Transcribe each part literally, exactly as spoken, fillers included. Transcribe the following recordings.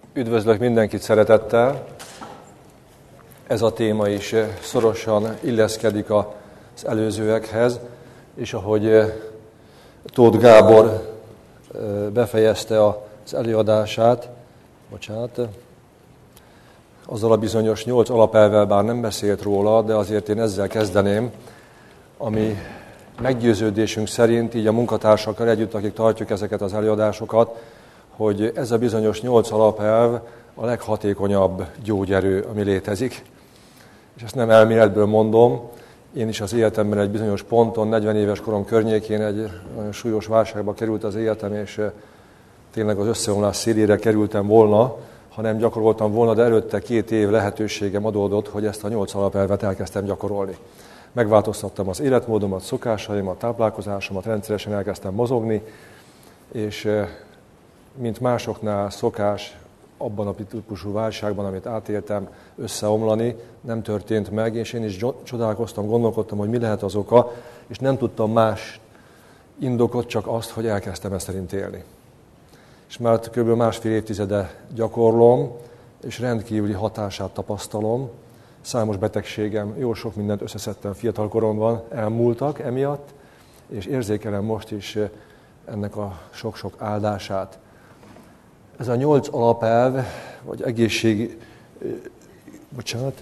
Üdvözlök mindenkit szeretettel. Ez a téma is szorosan illeszkedik az előzőekhez, és ahogy Tóth Gábor befejezte az előadását, bocsánat, azzal a bizonyos nyolc alapelvvel bár nem beszélt róla, de azért én ezzel kezdeném, ami meggyőződésünk szerint, így a munkatársakkal együtt, akik tartjuk ezeket az előadásokat, hogy ez a bizonyos nyolc alapelv a leghatékonyabb gyógyerő, ami létezik. És ezt nem elméletből mondom, én is az életemben egy bizonyos ponton, negyven éves korom környékén egy nagyon súlyos válságba került az életem, és tényleg az összeomlás szélére kerültem volna, ha nem gyakoroltam volna, de előtte két év lehetőségem adódott, hogy ezt a nyolc alapelvet elkezdtem gyakorolni. Megváltoztattam az életmódomat, szokásaimat, táplálkozásomat, rendszeresen elkezdtem mozogni, és mint másoknál szokás, abban a típusú válságban, amit átéltem, összeomlani, nem történt meg, és én is csodálkoztam, gondolkodtam, hogy mi lehet az oka, és nem tudtam más indokot, csak azt, hogy elkezdtem ezt szerint élni. És már kb. másfél évtizede gyakorlom, és rendkívüli hatását tapasztalom. Számos betegségem, jó sok mindent összeszedtem fiatal koromban, elmúltak emiatt, és érzékelem most is ennek a sok-sok áldását. Ez a nyolc alapelv, vagy egészség, bocsánat,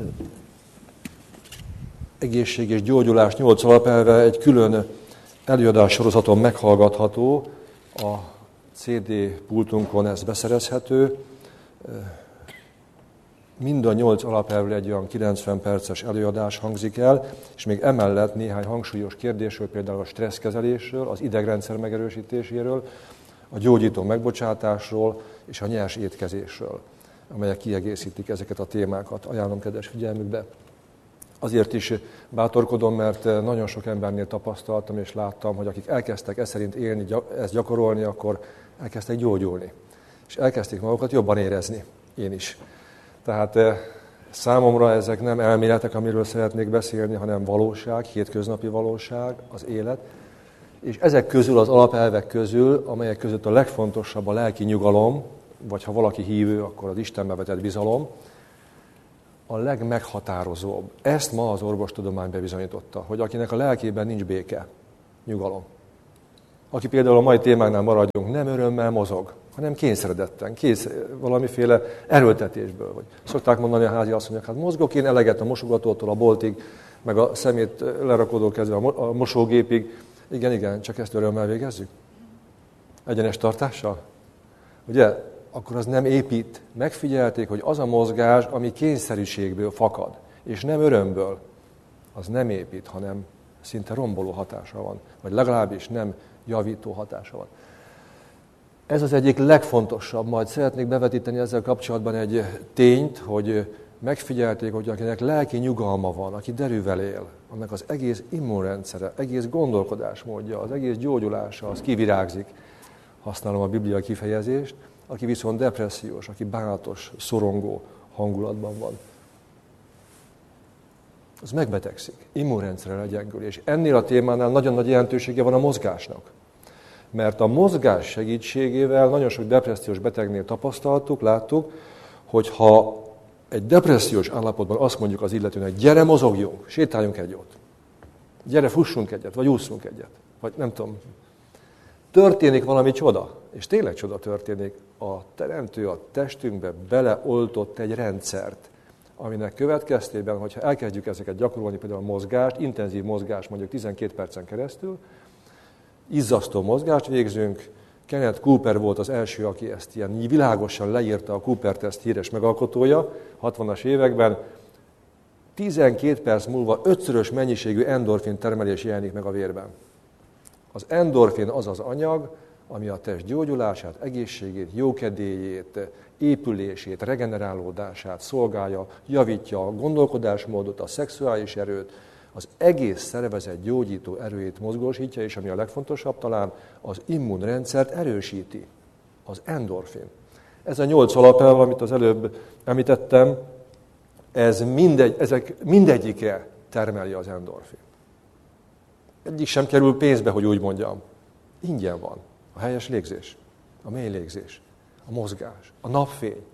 egészség és gyógyulás nyolc alapelve egy külön előadás sorozaton meghallgatható, a cé dé pultunkon ez beszerezhető. Mind a nyolc alapelvről egy olyan kilencven perces előadás hangzik el, és még emellett néhány hangsúlyos kérdésről, például a stresszkezelésről, az idegrendszer megerősítéséről, a gyógyító megbocsátásról és a nyers étkezésről, amelyek kiegészítik ezeket a témákat. Ajánlom kedves figyelmükbe. Azért is bátorkodom, mert nagyon sok embernél tapasztaltam és láttam, hogy akik elkezdtek ezt szerint élni, ezt gyakorolni, akkor elkezdtek gyógyulni. És elkezdték magukat jobban érezni. Én is. Tehát számomra ezek nem elméletek, amiről szeretnék beszélni, hanem valóság, hétköznapi valóság, az élet. És ezek közül, az alapelvek közül, amelyek között a legfontosabb a lelki nyugalom, vagy ha valaki hívő, akkor az Istenbe vetett bizalom, a legmeghatározóbb. Ezt ma az orvostudomány bebizonyította, hogy akinek a lelkében nincs béke, nyugalom. Aki például a mai témáknál maradjunk, nem örömmel mozog, hanem kényszeredetten, kész, valamiféle erőltetésből. Vagy szokták mondani a házi asszonyok, hát mozgok én eleget a mosogatótól a boltig, meg a szemét lerakodó kezdve a mosógépig. Igen, igen, csak ezt örömmel végezzük? Egyenes tartással? Ugye? Akkor az nem épít. Megfigyelték, hogy az a mozgás, ami kényszerűségből fakad, és nem örömből, az nem épít, hanem szinte romboló hatása van, vagy legalábbis nem javító hatása van. Ez az egyik legfontosabb, majd szeretnék bevetíteni ezzel kapcsolatban egy tényt, hogy megfigyelték, hogy akinek lelki nyugalma van, aki derűvel él, annak az egész immunrendszere, egész gondolkodásmódja, az egész gyógyulása, az kivirágzik, használom a Biblia kifejezést, aki viszont depressziós, aki bánatos, szorongó hangulatban van. Az megbetegszik, immunrendszere legyengül, és ennél a témánál nagyon nagy jelentősége van a mozgásnak. Mert a mozgás segítségével nagyon sok depressziós betegnél tapasztaltuk, láttuk, hogy ha egy depressziós állapotban azt mondjuk az illetőnek, gyere mozogjunk, sétáljunk egy jót, gyere fussunk egyet, vagy ússzunk egyet, vagy nem tudom, történik valami csoda, és tényleg csoda történik, a teremtő a testünkbe beleoltott egy rendszert, aminek következtében, hogyha elkezdjük ezeket gyakorolni, például a mozgást, intenzív mozgást mondjuk tizenkét percen keresztül, izzasztó mozgást végzünk. Kenneth Cooper volt az első, aki ezt ilyen világosan leírta, a Cooper-teszt híres megalkotója, hatvanas években. tizenkét perc múlva ötszörös mennyiségű endorfin termelés jelenik meg a vérben. Az endorfin az az anyag, ami a test gyógyulását, egészségét, jókedélyét, épülését, regenerálódását szolgálja, javítja a gondolkodásmódot, a szexuális erőt, az egész szervezet gyógyító erőjét mozgósítja, és ami a legfontosabb talán, az immunrendszert erősíti, az endorfin. Ez a nyolc alapelv, amit az előbb említettem, ez mindegy, ezek mindegyike termeli az endorfin. Egyik sem kerül pénzbe, hogy úgy mondjam. Ingyen van a helyes légzés, a mély légzés, a mozgás, a napfény,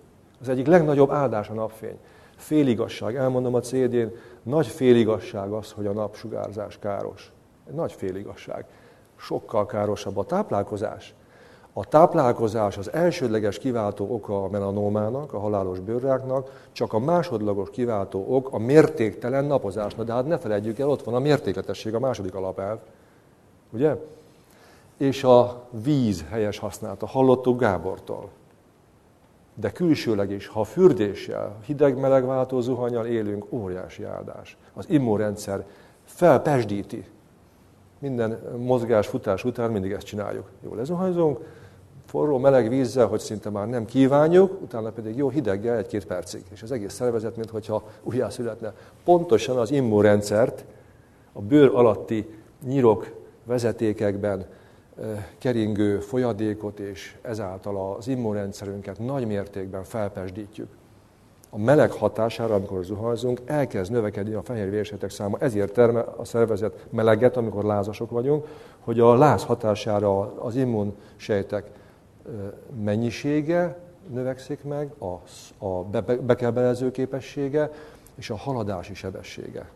Az egyik legnagyobb áldás a napfény. Féligasság, elmondom a cé dén, nagy féligasság az, hogy a napsugárzás káros. Egy nagy féligasság. Sokkal károsabb a táplálkozás. A táplálkozás az elsődleges kiváltó oka a melanómának, a halálos bőrráknak, csak a másodlagos kiváltó ok a mértéktelen napozásnak. De hát ne felejtjük el, ott van a mértékletesség, a második alapelv. Ugye? És a víz helyes használata. Hallottuk Gábortól. De külsőleg is, ha fürdéssel, hideg-meleg váltó zuhannyal élünk, óriási áldás. Az immunrendszer felpesdíti. Minden mozgás, futás után mindig ezt csináljuk. Jól lezuhanyzunk, forró, meleg vízzel, hogy szinte már nem kívánjuk, utána pedig jó hideggel egy-két percig. És az egész szervezet, mintha újjászületne. Pontosan az immunrendszert a bőr alatti nyirok, vezetékekben keringő folyadékot, és ezáltal az immunrendszerünket nagy mértékben felpesdítjük. A meleg hatására, amikor zuhanyzunk, elkezd növekedni a fehérvérsejtek száma. Ezért termel a szervezet meleget, amikor lázasok vagyunk, hogy a láz hatására az immunsejtek mennyisége növekszik meg, a, a bekebelező képessége és a haladási sebessége.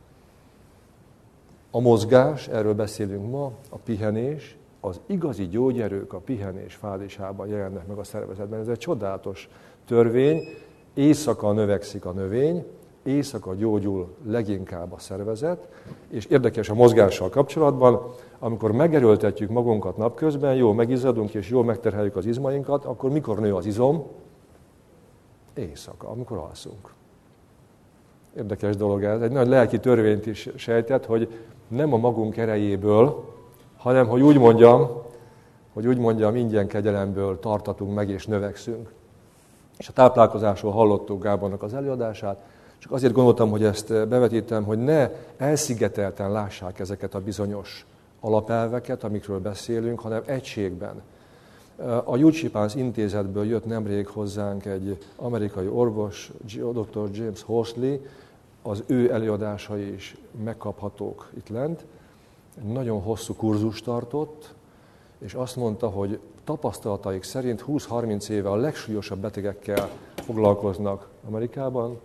A mozgás, erről beszélünk ma, a pihenés, az igazi gyógyerők a pihenés fázisában jelennek meg a szervezetben. Ez egy csodálatos törvény, éjszaka növekszik a növény, éjszaka gyógyul leginkább a szervezet, és érdekes a mozgással kapcsolatban, amikor megerőltetjük magunkat napközben, jól megizzadunk és jól megterheljük az izmainkat, akkor mikor nő az izom? Éjszaka, amikor alszunk. Érdekes dolog ez. Egy nagy lelki törvényt is sejtett, hogy nem a magunk erejéből, hanem, hogy úgy mondjam, hogy úgy mondjam, ingyen kegyelemből tartatunk meg és növekszünk. És a táplálkozásról hallottuk Gábornak az előadását, csak azért gondoltam, hogy ezt bevetítem, hogy ne elszigetelten lássák ezeket a bizonyos alapelveket, amikről beszélünk, hanem egységben. A Gyurcsipánc intézetből jött nemrég hozzánk egy amerikai orvos, doktor James Horsley, az ő előadásai is megkaphatók itt lent. Egy nagyon hosszú kurzust tartott, és azt mondta, hogy tapasztalataik szerint húsz-harminc éve a legsúlyosabb betegekkel foglalkoznak Amerikában.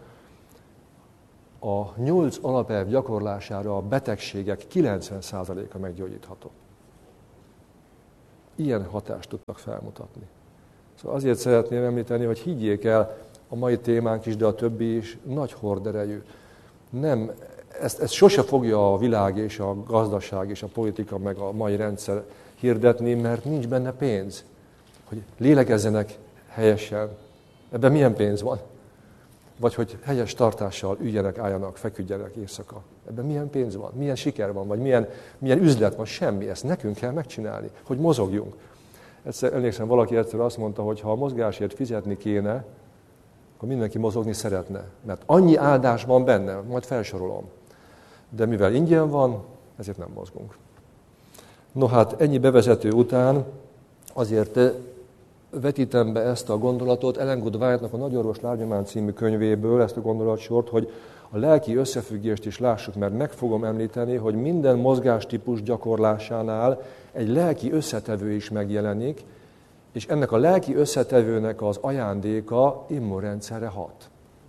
A nyolc alapelv gyakorlására a betegségek kilencven százaléka meggyógyítható. Ilyen hatást tudtak felmutatni. Szóval azért szeretném említeni, hogy higgyék el, a mai témánk is, de a többi is nagy horderejű. Nem, ezt, ezt sose fogja a világ és a gazdaság és a politika meg a mai rendszer hirdetni, mert nincs benne pénz. Hogy lélegezzenek helyesen. Ebben milyen pénz van? Vagy hogy helyes tartással üljenek, álljanak, feküdjenek éjszaka. Ebben milyen pénz van? Milyen siker van? Vagy milyen, milyen üzlet van? Semmi. Ezt nekünk kell megcsinálni, hogy mozogjunk. Egyszer, emlékszem, valaki egyszer azt mondta, hogy ha a mozgásért fizetni kéne, akkor mindenki mozogni szeretne. Mert annyi áldás van benne, majd felsorolom. De mivel ingyen van, ezért nem mozgunk. No hát, ennyi bevezető után azért vetítem be ezt a gondolatot Ellen Good White-nak a Nagyorvos Lábnyomán című könyvéből, ezt a gondolatsort, hogy a lelki összefüggést is lássuk, mert meg fogom említeni, hogy minden mozgástípus gyakorlásánál egy lelki összetevő is megjelenik, és ennek a lelki összetevőnek az ajándéka immunrendszerre hat.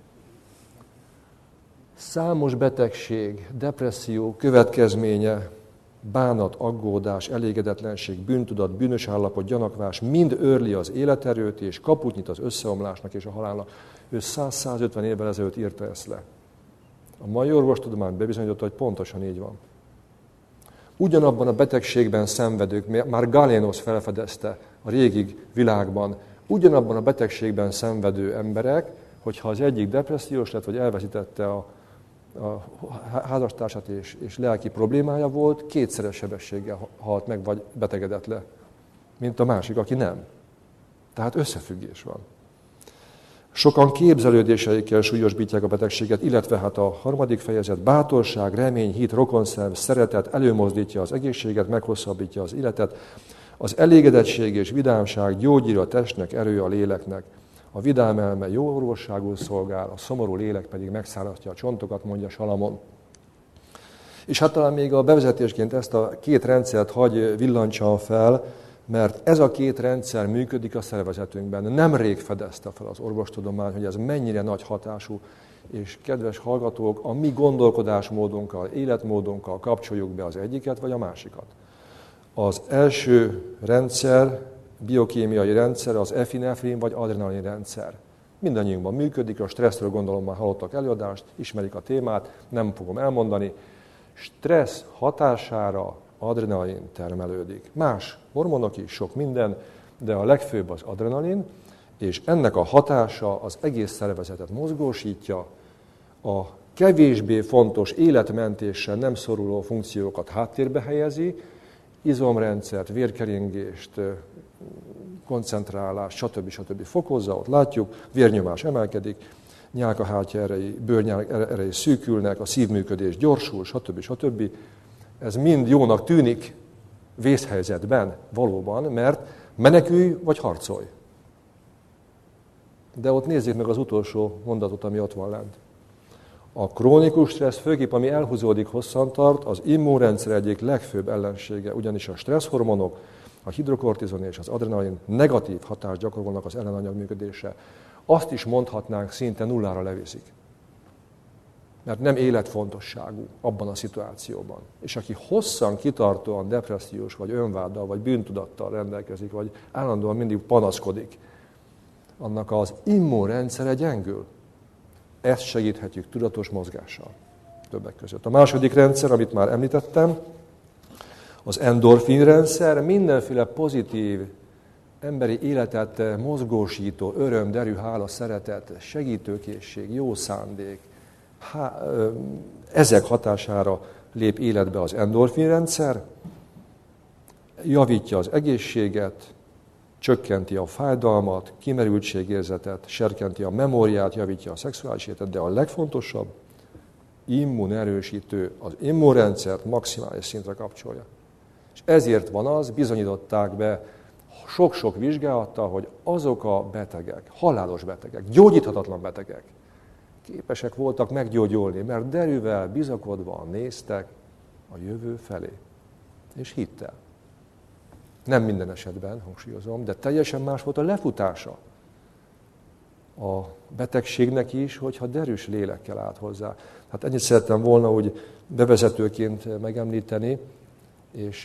Számos betegség, depresszió következménye, bánat, aggódás, elégedetlenség, bűntudat, bűnös állapot, gyanakvás mind őrli az életerőt, és kaput nyit az összeomlásnak és a halálnak. Ő száz-százötven évvel ezelőtt írta ezt le. A mai orvostudomány bebizonyította, hogy pontosan így van. Ugyanabban a betegségben szenvedők, már Galénosz felfedezte a régi világban, ugyanabban a betegségben szenvedő emberek, hogyha az egyik depressziós lett, vagy elveszítette a a házastársát és, és lelki problémája volt, kétszeres sebességgel halt meg, vagy betegedett le, mint a másik, aki nem. Tehát összefüggés van. Sokan képzelődéseikkel súlyosbítják a betegséget, illetve hát a harmadik fejezet bátorság, remény, hit, rokonszenv, szeretet előmozdítja az egészséget, meghosszabbítja az életet. Az elégedettség és vidámság gyógyír a testnek, erő a léleknek. A vidám elme jó orvosságul szolgál, a szomorú lélek pedig megszállhatja a csontokat, mondja Salamon. És hát talán még a bevezetésként ezt a két rendszert hagy villancsam fel, Mert ez a két rendszer működik a szervezetünkben. Nemrég fedezte fel az orvostudomány, hogy ez mennyire nagy hatású. És kedves hallgatók, a mi gondolkodásmódunkkal, életmódunkkal kapcsoljuk be az egyiket vagy a másikat. Az első rendszer, biokémiai rendszer, az epinefrin vagy adrenalin rendszer. Mindannyiunkban működik, a stresszről gondolom már hallottak előadást, ismerik a témát, nem fogom elmondani. Stressz hatására adrenalin termelődik. Más hormonok is, sok minden, de a legfőbb az adrenalin, és ennek a hatása az egész szervezetet mozgósítja, a kevésbé fontos életmentéssel nem szoruló funkciókat háttérbe helyezi, izomrendszert, vérkeringést, koncentrálást, stb. stb. Fokozza, ott látjuk, vérnyomás emelkedik, nyálkahártya erei, bőrnyálk erei szűkülnek, a szívműködés gyorsul, stb. stb. Ez mind jónak tűnik vészhelyzetben valóban, mert menekülj vagy harcolj. De ott nézzék meg az utolsó mondatot, ami ott van lent. A krónikus stressz, főképp ami elhúzódik, hosszantart, az immunrendszer egyik legfőbb ellensége, ugyanis a stresszhormonok, a hidrokortizon és az adrenalin negatív hatást gyakorolnak az ellenanyag működésre. Azt is mondhatnánk, szinte nullára leviszik. Mert nem életfontosságú abban a szituációban. És aki hosszan, kitartóan depressziós, vagy önváddal, vagy bűntudattal rendelkezik, vagy állandóan mindig panaszkodik, annak az immunrendszere gyengül. Ezt segíthetjük tudatos mozgással többek között. A második rendszer, amit már említettem, az endorfin rendszer, mindenféle pozitív, emberi életet mozgósító, öröm, derű, hála, szeretet, segítőkészség, jó szándék, há, ezek hatására lép életbe az endorfin rendszer, javítja az egészséget, csökkenti a fájdalmat, kimerültségérzetet, serkenti a memóriát, javítja a szexuális életet, de a legfontosabb, immunerősítő, az immunrendszert maximális szintre kapcsolja. És ezért van az, bizonyították be sok-sok vizsgálattal, hogy azok a betegek, halálos betegek, gyógyíthatatlan betegek, képesek voltak meggyógyulni, mert derűvel, bizakodva néztek a jövő felé. És hittel. Nem minden esetben, hangsúlyozom, de teljesen más volt a lefutása a betegségnek is, hogyha derűs lélekkel állt hozzá. Hát ennyit szerettem volna úgy bevezetőként megemlíteni, és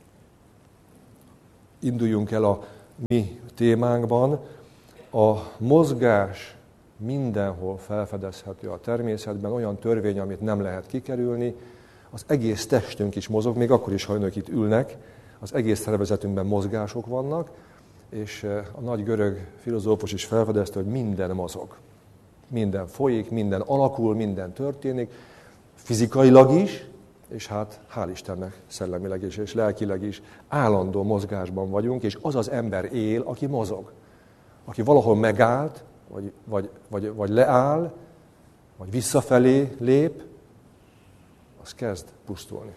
induljunk el a mi témánkban. A mozgás mindenhol felfedezhető a természetben, olyan törvény, amit nem lehet kikerülni. Az egész testünk is mozog, még akkor is, ha önök itt ülnek, az egész szervezetünkben mozgások vannak, és a nagy görög filozófus is felfedezte, hogy minden mozog. Minden folyik, minden alakul, minden történik, fizikailag is, és hát hál' Istennek szellemileg is, és lelkileg is állandó mozgásban vagyunk, és az az ember él, aki mozog. Aki valahol megállt, vagy, vagy, vagy, vagy leáll, vagy visszafelé lép, az kezd pusztulni.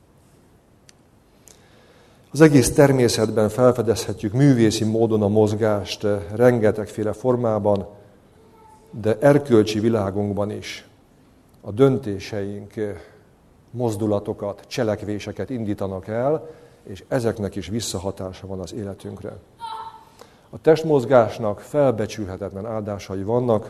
Az egész természetben felfedezhetjük művészi módon a mozgást rengetegféle formában, de erkölcsi világunkban is a döntéseink mozdulatokat, cselekvéseket indítanak el, és ezeknek is visszahatása van az életünkre. A testmozgásnak felbecsülhetetlen áldásai vannak.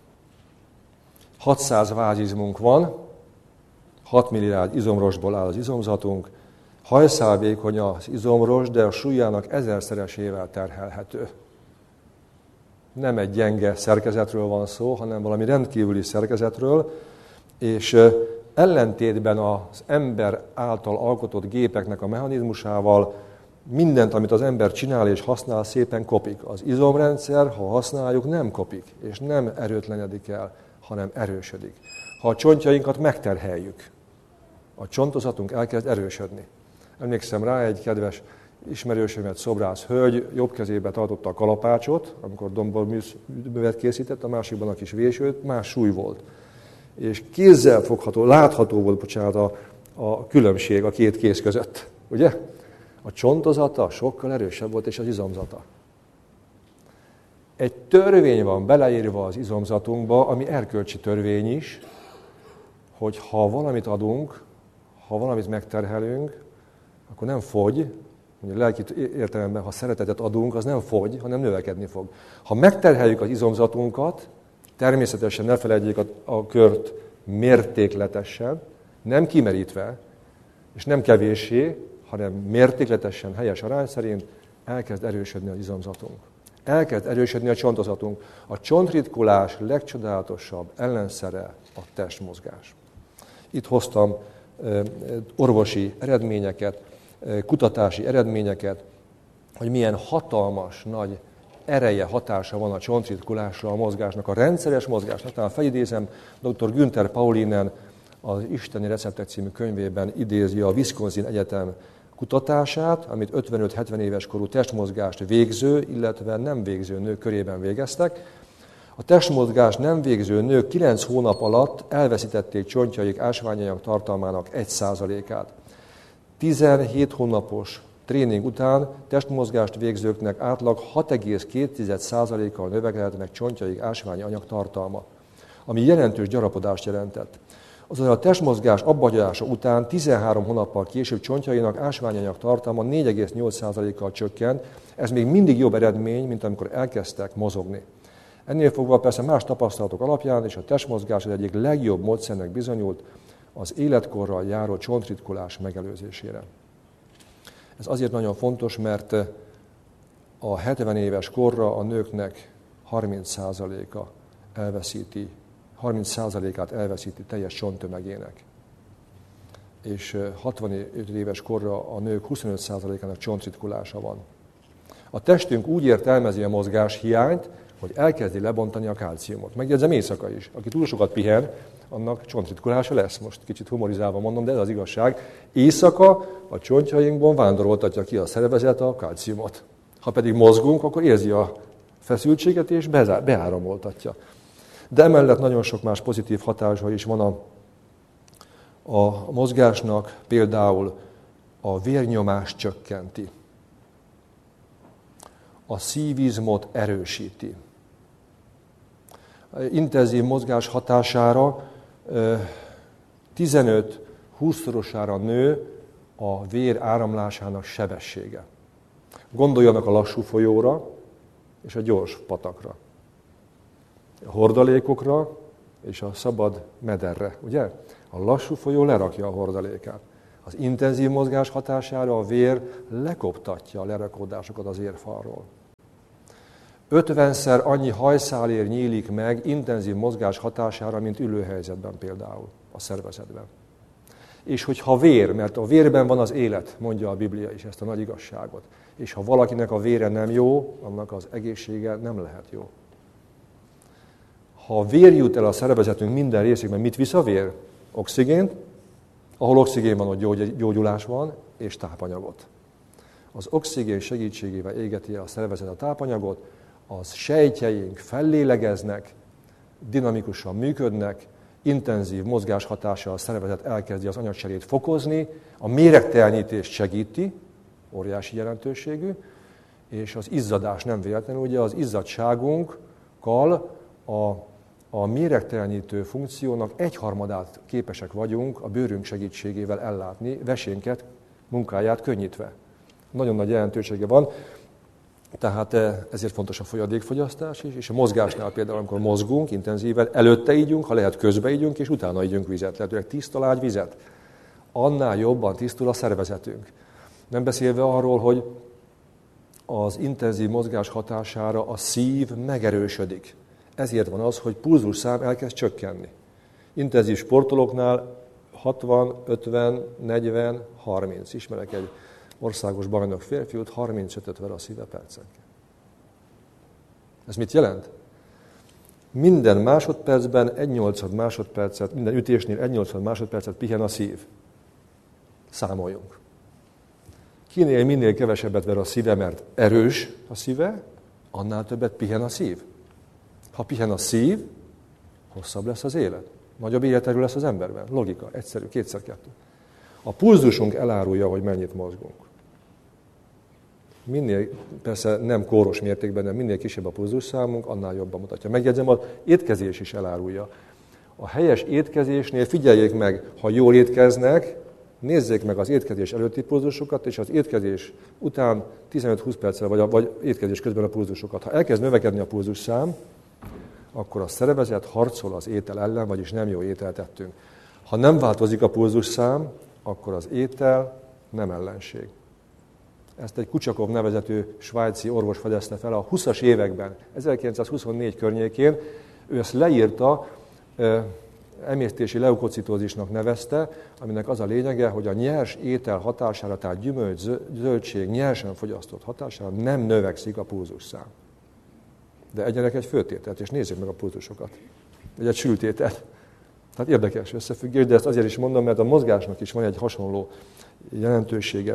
hatszáz vázizmunk van, hat milliárd izomrostból áll az izomzatunk, hajszálvékony az izomrost, de a súlyának ezerszeresével terhelhető. Nem egy gyenge szerkezetről van szó, hanem valami rendkívüli szerkezetről, és ellentétben az ember által alkotott gépeknek a mechanizmusával mindent, amit az ember csinál és használ, szépen kopik. Az izomrendszer, ha használjuk, nem kopik, és nem erőtlenedik el, hanem erősödik. Ha a csontjainkat megterheljük, a csontozatunk elkezd erősödni. Emlékszem rá, egy kedves ismerősömet, szobrász hölgy jobb kezébe tartotta a kalapácsot, amikor domborművet készített, a másikban a kis vésőt, más súly volt. És kézzel fogható, látható volt, bocsánat, a, a különbség a két kéz között. Ugye? A csontozata sokkal erősebb volt, és az izomzata. Egy törvény van beleírva az izomzatunkba, ami erkölcsi törvény is, hogy ha valamit adunk, ha valamit megterhelünk, akkor nem fogy, Ugye lelki értelemben, ha szeretetet adunk, az nem fogy, hanem növekedni fog. Ha megterheljük az izomzatunkat, természetesen ne felejtjék a, a kört mértékletesen, nem kimerítve, és nem kevéssé, hanem mértékletesen, helyes arány szerint elkezd erősödni az izomzatunk. Elkezd erősödni a csontozatunk. A csontritkulás legcsodálatosabb ellenszere a testmozgás. Itt hoztam orvosi eredményeket, kutatási eredményeket, hogy milyen hatalmas, nagy ereje, hatása van a csontritkulásra, a mozgásnak, a rendszeres mozgásnak. Tehát felidézem, dr. Günther Paulinen az Isteni Receptek című könyvében idézi a Wisconsin Egyetem kutatását, amit ötvenöt-hetven éves korú testmozgást végző, illetve nem végző nők körében végeztek. A testmozgást nem végző nők kilenc hónap alatt elveszítették csontjaik ásványanyag tartalmának egy százalékát. tizenhét hónapos tréning után testmozgást végzőknek átlag hat egész két százalékkal növekedett csontjaik ásványi anyag tartalma, ami jelentős gyarapodást jelentett. Azaz a testmozgás abbahagyása után tizenhárom hónappal később csontjainak ásványanyag tartalma négy egész nyolc százalékkal csökkent, ez még mindig jobb eredmény, mint amikor elkezdtek mozogni. Ennél fogva persze más tapasztalatok alapján és a testmozgás az egyik legjobb módszernek bizonyult az életkorral járó csontritkulás megelőzésére. Ez azért nagyon fontos, mert a hetven éves korra a nőknek harminc százaléka elveszíti, harminc százalékát elveszíti teljes csonttömegének. És hatvanöt éves korra a nők huszonöt százalékának csontritkulása van. A testünk úgy értelmezi a mozgás hiányt, hogy elkezdi lebontani a kálciumot. Megjegyzem, éjszaka is. Aki túl sokat pihen, annak csontritkulása lesz. Most kicsit humorizálva mondom, de ez az igazság. Éjszaka a csontjainkban vándoroltatja ki a szervezet a kálciumot. Ha pedig mozgunk, akkor érzi a feszültséget és beáramoltatja. De emellett nagyon sok más pozitív hatása is van a, a mozgásnak, például a vérnyomást csökkenti, a szívizmot erősíti. Intenzív mozgás hatására tizenöt-húszszorosára nő a vér áramlásának sebessége. Gondoljanak a lassú folyóra és a gyors patakra, a hordalékokra és a szabad mederre, ugye? A lassú folyó lerakja a hordalékát. Az intenzív mozgás hatására a vér lekoptatja a lerakódásokat az érfalról. ötvenszer annyi hajszálér nyílik meg intenzív mozgás hatására, mint ülőhelyzetben például a szervezetben. És hogyha vér, mert a vérben van az élet, mondja a Biblia is ezt a nagy igazságot, és ha valakinek a vére nem jó, annak az egészsége nem lehet jó. Ha vér jut el a szervezetünk minden részében, mit visz a vér? Oxigént, ahol oxigén van, ott gyógyulás van, és tápanyagot. Az oxigén segítségével égeti el a szervezet a tápanyagot, az sejtjeink fellélegeznek, dinamikusan működnek, intenzív mozgás hatással a szervezet elkezdi az anyagcserét fokozni, a méregtelenítést segíti, óriási jelentőségű, és az izzadás nem véletlenül, ugye az izzadságunkkal a, a méregtelenítő funkciónak egyharmadát képesek vagyunk a bőrünk segítségével ellátni, vesénket, munkáját könnyítve. Nagyon nagy jelentősége van, tehát ezért fontos a folyadékfogyasztás is, és a mozgásnál például, amikor mozgunk intenzíven, előtte ígyunk, ha lehet közbe ígyunk, és utána ígyunk vizet, lehetőleg tiszta lágy vizet. Annál jobban tisztul a szervezetünk. Nem beszélve arról, hogy az intenzív mozgás hatására a szív megerősödik. Ezért van az, hogy pulzusszám elkezd csökkenni. Intenzív sportolóknál hatvan, ötven, negyven, harminc. Ismerek egy országos bajnok férfiút, harmincötöt ver a szíve percenként. Ez mit jelent? Minden másodpercben egy nyolcad másodpercet, minden ütésnél egy nyolcad másodpercet pihen a szív. Számoljunk. Kinél minél kevesebbet ver a szíve, mert erős a szíve, annál többet pihen a szív. Ha pihen a szív, hosszabb lesz az élet. Nagyobb életerő lesz az emberben. Logika, egyszerű, kétszer kettő. A pulzusunk elárulja, hogy mennyit mozgunk. Minél, persze nem kóros mértékben, de minél kisebb a pulzusszámunk, annál jobban mutatja. Megjegyzem, az étkezés is elárulja. A helyes étkezésnél figyeljék meg, ha jól étkeznek, Nézzék meg az étkezés előtti pulzusokat, és az étkezés után tizenöt-húsz perccel, vagy, a, vagy étkezés közben a pulzusokat. Ha elkezd növekedni a pulzusszám, akkor a szervezet harcol az étel ellen, vagyis nem jó ételt ettünk. Ha nem változik a pulzusszám, akkor az étel nem ellenség. Ezt egy Kucsakov nevezetű svájci orvos fedezte fel a húszas években, ezerkilencszázhuszonnégy környékén. Ő ezt leírta, emésztési leukocitózisnak nevezte, aminek az a lényege, hogy a nyers étel hatására, tehát gyümölcs, zöldség nyersen fogyasztott hatására nem növekszik a pulzusszám. De egyenek egy főtételt, és nézzék meg a pulzusokat. Vagy egy sültételt. Tehát érdekes összefüggés, de ezt azért is mondom, mert a mozgásnak is van egy hasonló jelentősége.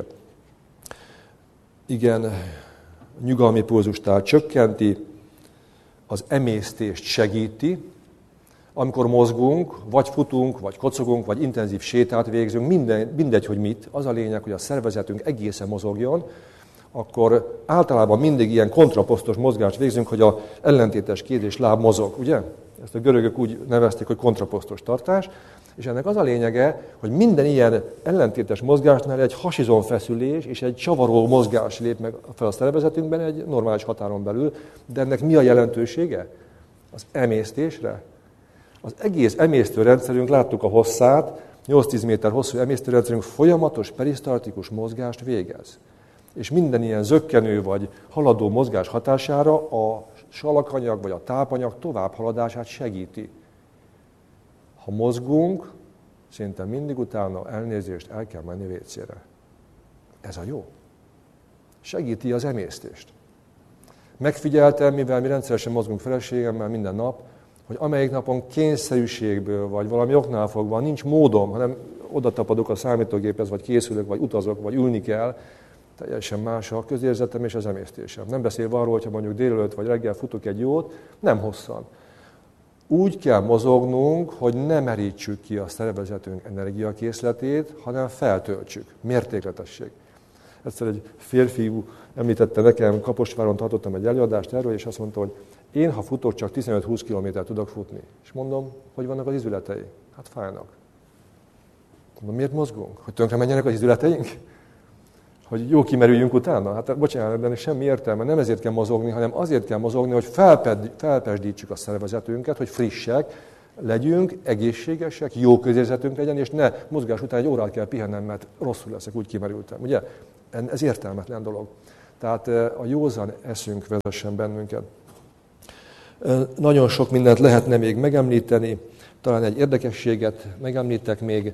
Igen, nyugalmi pulzust tehát csökkenti, az emésztést segíti. Amikor mozgunk, vagy futunk, vagy kocogunk, vagy intenzív sétát végzünk, minden, mindegy, hogy mit, az a lényeg, hogy a szervezetünk egészen mozogjon, akkor általában mindig ilyen kontraposztos mozgást végzünk, hogy a ellentétes kéz és láb mozog, ugye? Ezt a görögök úgy nevezték, hogy kontraposztos tartás, és ennek az a lényege, hogy minden ilyen ellentétes mozgásnál egy hasizomfeszülés és egy csavaró mozgás lép meg fel a szervezetünkben egy normális határon belül, de ennek mi a jelentősége? Az emésztésre. Az egész emésztőrendszerünk, láttuk a hosszát, nyolc-tíz méter hosszú emésztőrendszerünk folyamatos perisztaltikus mozgást végez. És minden ilyen zökkenő vagy haladó mozgás hatására a salakanyag vagy a tápanyag továbbhaladását segíti. Ha mozgunk, szinte mindig utána elnézést el kell menni vécére. Ez a jó. Segíti az emésztést. Megfigyeltem, mivel mi rendszeresen mozgunk feleségemmel minden nap, hogy amelyik napon kényszerűségből, vagy valami oknál fogva nincs módom, hanem oda tapadok a számítógéphez, vagy készülök, vagy utazok, vagy ülni kell, teljesen más a közérzetem és az emésztésem. Nem beszélve arról, hogyha mondjuk délelőtt vagy reggel futok egy jót, nem hosszan. Úgy kell mozognunk, hogy ne merítsük ki a szervezetünk energiakészletét, hanem feltöltsük. Mértékletesség. Egyszer egy férfiú említette nekem, Kaposváron tartottam egy előadást erről, és azt mondta, hogy én, ha futok, csak tizenöt-húsz kilométert tudok futni. És mondom, hogy vannak az izületei? Hát fájnak. Mondom, miért mozgunk? Hogy tönkre menjenek az izületeink? Hogy jó kimerüljünk utána? Hát bocsánat, de ennek semmi értelme. Nem ezért kell mozogni, hanem azért kell mozogni, hogy felped, felpesdítsük a szervezetünket, hogy frissek legyünk, egészségesek, jó közérzetünk legyen, és ne mozgás után egy órát kell pihennem, mert rosszul leszek, úgy kimerültem. Ugye? Ez értelmetlen dolog. Tehát a józan eszünk vezessen bennünket. Nagyon sok mindent lehetne még megemlíteni, talán egy érdekességet megemlítek még,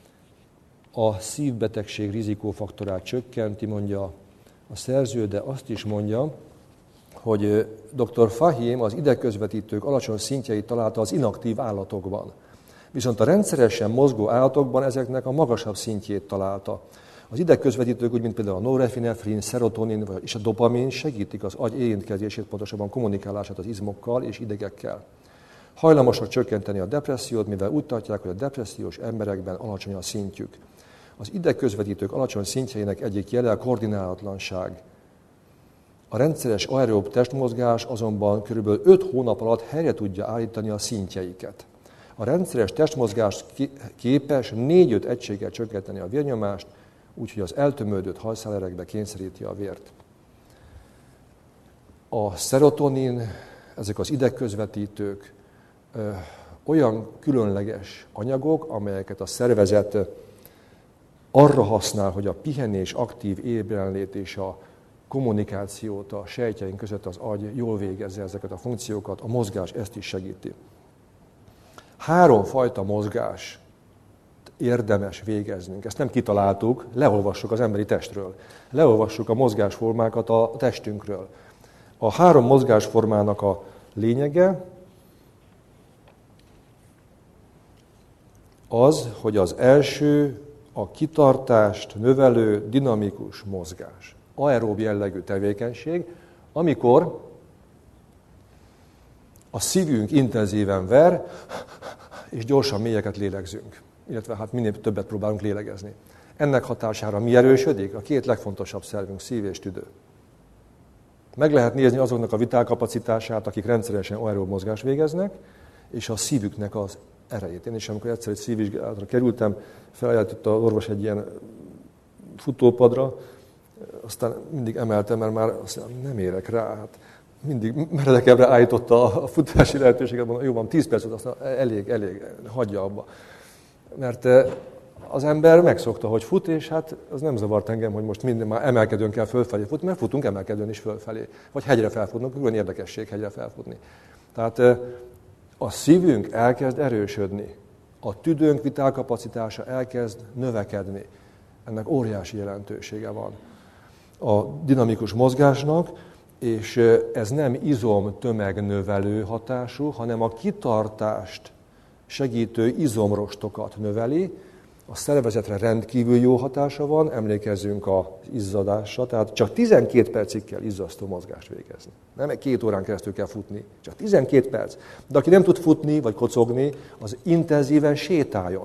a szívbetegség rizikófaktorát csökkenti, mondja a szerző, de azt is mondja, hogy doktor Fahim az idegközvetítők alacsony szintjeit találta az inaktív állatokban. Viszont a rendszeresen mozgó állatokban ezeknek a magasabb szintjét találta. Az idegközvetítők, úgy mint például a norepinefrin, szerotonin és a dopamin segítik az agy érintkezését, pontosabban kommunikálását az izmokkal és idegekkel. Hajlamosak csökkenteni a depressziót, mivel úgy tartják, hogy a depressziós emberekben alacsony a szintjük. Az idegközvetítők alacsony szintjeinek egyik jele a koordinálatlanság. A rendszeres aerób testmozgás azonban kb. öt hónap alatt helyre tudja állítani a szintjeiket. A rendszeres testmozgás képes négy-öt egységgel csökkenteni a vérnyomást, úgyhogy az eltömődött hajszálerekbe kényszeríti a vért. A szerotonin, ezek az idegközvetítők ö, olyan különleges anyagok, amelyeket a szervezet arra használ, hogy a pihenés, aktív ébrenlét és a kommunikációt a sejtjeink között az agy jól végezze ezeket a funkciókat, a mozgás ezt is segíti. Három fajta mozgás érdemes végeznünk. Ezt nem kitaláltuk, leolvassuk az emberi testről. Leolvassuk a mozgásformákat a testünkről. A három mozgásformának a lényege az, hogy az első a kitartást növelő dinamikus mozgás. Aerób jellegű tevékenység, amikor a szívünk intenzíven ver, és gyorsan mélyeket lélegzünk. Illetve hát minél többet próbálunk lélegezni. Ennek hatására mi erősödik? A két legfontosabb szervünk, szív és tüdő. Meg lehet nézni azoknak a vitálkapacitását, akik rendszeresen aerób mozgást végeznek, és a szívüknek az erejét. Én is, amikor egyszer egy szívvizsgálatra kerültem, felajánlotta az orvos egy ilyen futópadra, aztán mindig emeltem, mert már azt mondom, nem érek rá. Hát mindig meredekebbre állította a futási lehetőséget, mondom, jó van, tíz percet, aztán elég, elég, hagyja abba. Mert az ember megszokta, hogy fut, és hát az nem zavart engem, hogy most minden már emelkedőn kell fölfelé futni, mert futunk emelkedőn is fölfelé. Vagy hegyre felfutnak, olyan érdekesség hegyre felfutni. Tehát a szívünk elkezd erősödni, a tüdőnk vitálkapacitása elkezd növekedni. Ennek óriási jelentősége van a dinamikus mozgásnak, és ez nem izom-tömegnövelő hatású, hanem a kitartást segítő izomrostokat növeli, a szervezetre rendkívül jó hatása van, emlékezzünk az izzadásra, tehát csak tizenkét percig kell izzasztó mozgást végezni. Nem két órán keresztül kell futni, csak tizenkét perc. De aki nem tud futni vagy kocogni, az intenzíven sétáljon.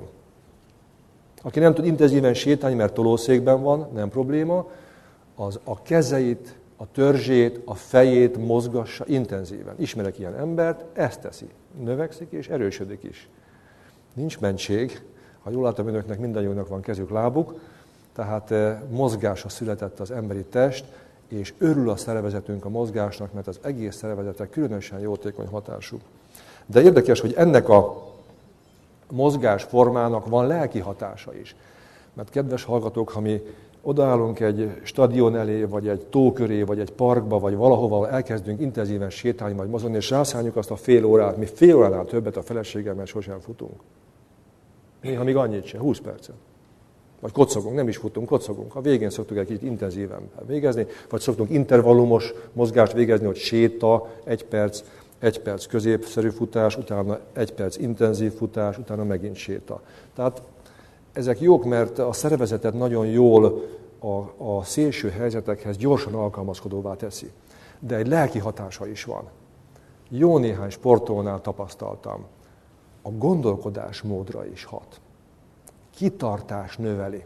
Aki nem tud intenzíven sétálni, mert tolószékben van, nem probléma, az a kezeit, a törzsét, a fejét mozgassa intenzíven. Ismerek ilyen embert, ezt teszi. Növekszik és erősödik is. Nincs mentség. Ha jól látom, önöknek mindannyiunknak van kezük, lábuk, tehát mozgásra született az emberi test, és örül a szervezetünk a mozgásnak, mert az egész szervezete különösen jótékony hatású. De érdekes, hogy ennek a mozgásformának van lelki hatása is. Mert kedves hallgatók, ha mi odaállunk egy stadion elé, vagy egy tó köré, vagy egy parkba, vagy valahova elkezdünk intenzíven sétálni, vagy mozogni, és rászálljuk azt a fél órát, mi fél óránál többet a feleségemmel sosem futunk. Néha még annyit sem, húsz percet. Vagy kocogunk, nem is futunk, kocogunk. A végén szoktuk egy kicsit intenzíven végezni, vagy szoktunk intervallumos mozgást végezni, hogy séta, egy perc, egy perc középszerű futás, utána egy perc intenzív futás, utána megint séta. Tehát ezek jók, mert a szervezetet nagyon jól a, a szélső helyzetekhez gyorsan alkalmazkodóvá teszi. De egy lelki hatása is van. Jó néhány sportolónál tapasztaltam. A gondolkodásmódra is hat. Kitartás növeli.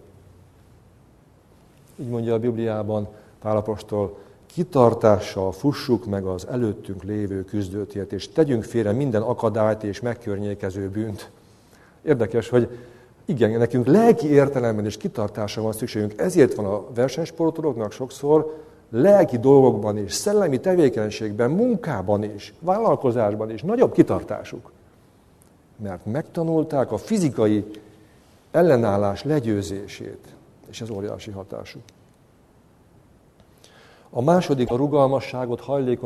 Így mondja a Bibliában Pál apostol, kitartással fussuk meg az előttünk lévő küzdőtért, és tegyünk félre minden akadályt és megkörnyékező bűnt. Érdekes, hogy igen, nekünk lelki értelemben és kitartásra van szükségünk. Ezért van a versenysportolóknak sokszor lelki dolgokban is, szellemi tevékenységben, munkában is, vállalkozásban is nagyobb kitartásuk. Mert megtanulták a fizikai ellenállás legyőzését, és ez óriási hatású. A második a rugalmasságot, hajlékonyságot,